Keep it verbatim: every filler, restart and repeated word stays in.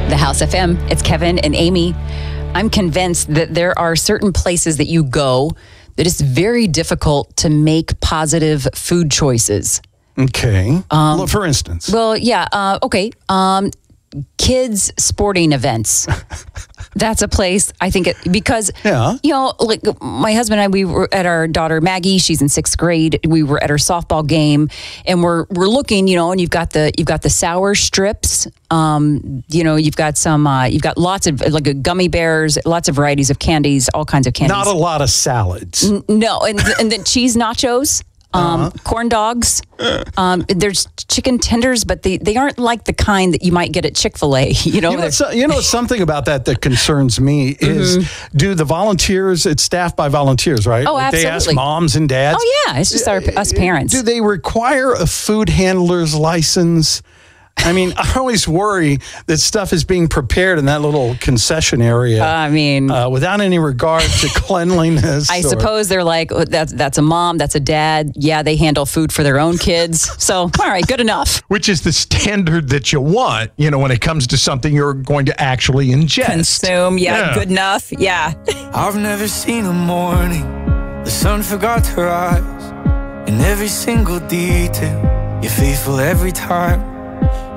The House F M. It's Kevin and Amy. I'm convinced that there are certain places that you go that it's very difficult to make positive food choices. Okay. Um, well, for instance. Well, yeah. Uh, okay. Um, kids' sporting events. That's a place I think it, because, yeah. you know, like my husband and I, we were at our daughter Maggie, she's in sixth grade. We were at her softball game and we're, we're looking, you know, and you've got the, you've got the sour strips. Um, you know, you've got some, uh, you've got lots of like a gummy bears, lots of varieties of candies, all kinds of candies. Not a lot of salads. N- no. And, and then cheese nachos. Um, uh-huh. Corn dogs. Um, there's chicken tenders, but they, they aren't like the kind that you might get at Chick-fil-A. You know, you know, so, you know something about that that concerns me is mm-hmm. do the volunteers, it's staffed by volunteers, right? Oh, like absolutely. They ask moms and dads. Oh, yeah. It's just our, us parents. Do they require a food handler's license? I mean, I always worry that stuff is being prepared in that little concession area. Uh, I mean, uh, without any regard to cleanliness. I or, suppose they're like, oh, that's that's a mom, that's a dad. Yeah, they handle food for their own kids. So, all right, good enough. Which is the standard that you want, you know, when it comes to something you're going to actually ingest. Consume, yeah, yeah. good enough, yeah. I've never seen a morning the sun forgot to rise. In every single detail, you're faithful every time.